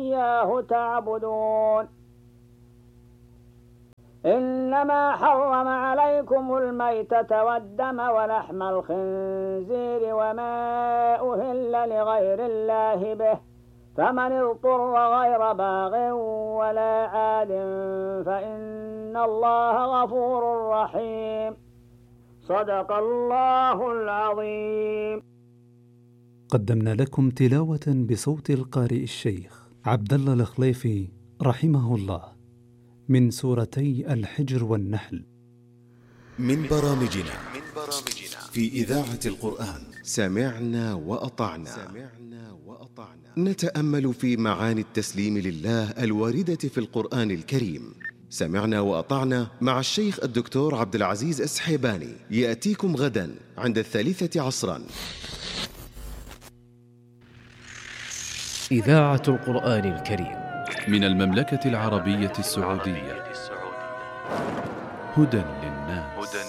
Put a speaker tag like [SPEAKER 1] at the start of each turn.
[SPEAKER 1] إياه تعبدون إنما حرم عليكم الميتة والدم ولحم الخنزير وما أهل لغير الله به فمن اضطر غير باغ ولا عاد فإن الله غفور رحيم. صدق الله العظيم.
[SPEAKER 2] قدمنا لكم تلاوة بصوت القارئ الشيخ عبد الله الخليفي رحمه الله من سورتي الحجر والنحل.
[SPEAKER 3] من برامجنا في إذاعة القرآن سمعنا وأطعنا. نتأمل في معاني التسليم لله الواردة في القرآن الكريم. سمعنا وأطعنا مع الشيخ الدكتور عبد العزيز السحيباني يأتيكم غدا عند 3 عصرا.
[SPEAKER 4] إذاعة القرآن الكريم
[SPEAKER 5] من المملكة العربية السعودية. هدى للناس.